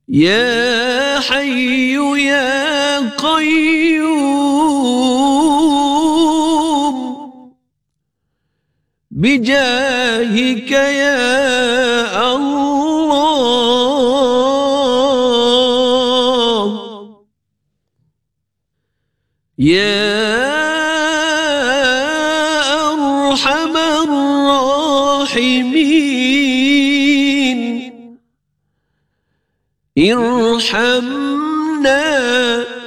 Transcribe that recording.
يا حي يا قيوم بجاهك يا الله يا أرحم الراحمين ارحمنا